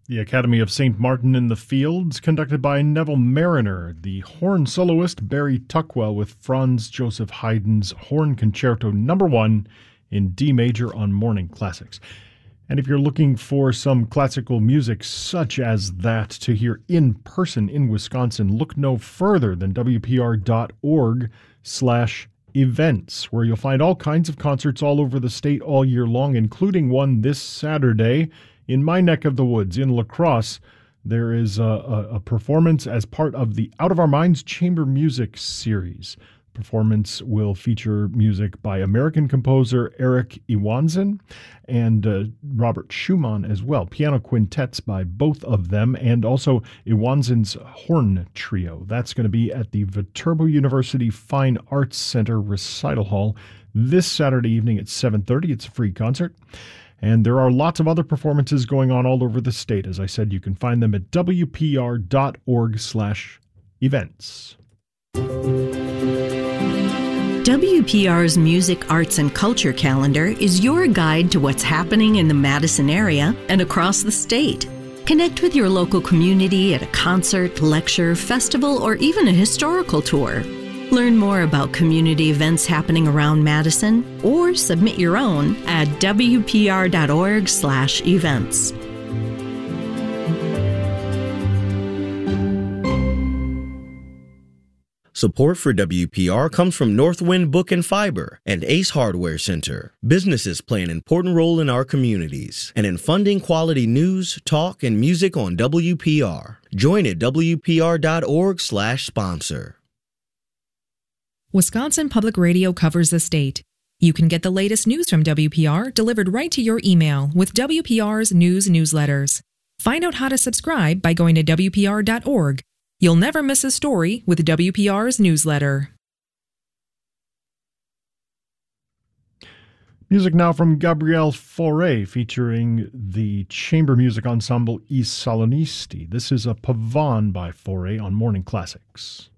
The Academy of St. Martin in the Fields, conducted by Neville Mariner, the horn soloist Barry Tuckwell with Franz Joseph Haydn's Horn Concerto No. 1 in D major on Morning Classics. And if you're looking for some classical music such as that to hear in person in Wisconsin, look no further than wpr.org/events, where you'll find all kinds of concerts all over the state all year long, including one this Saturday in my neck of the woods in La Crosse. There is a performance as part of the Out of Our Minds Chamber Music series. Performance will feature music by American composer Eric Iwanson and Robert Schumann as well. Piano quintets by both of them, and also Iwanson's horn trio. That's going to be at the Viterbo University Fine Arts Center Recital Hall this Saturday evening at 7:30. It's a free concert. And there are lots of other performances going on all over the state. As I said, you can find them at wpr.org/events. WPR's Music, Arts, and Culture calendar is your guide to what's happening in the Madison area and across the state. Connect with your local community at a concert, lecture, festival, or even a historical tour. Learn more about community events happening around Madison or submit your own at wpr.org/events. Support for WPR comes from Northwind Book and Fiber and Ace Hardware Center. Businesses play an important role in our communities and in funding quality news, talk, and music on WPR. Join at wpr.org/sponsor. Wisconsin Public Radio covers the state. You can get the latest news from WPR delivered right to your email with WPR's news newsletters. Find out how to subscribe by going to WPR.org. You'll never miss a story with WPR's newsletter. Music now from Gabriel Fauré featuring the chamber music ensemble I Salonisti. This is a Pavane by Fauré on Morning Classics.